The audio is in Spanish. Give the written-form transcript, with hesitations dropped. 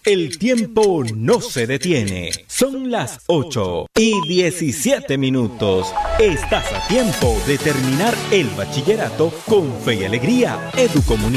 El tiempo no se detiene. Son las 8:17. Estás a tiempo de terminar el bachillerato con fe y alegría. Educomunicación.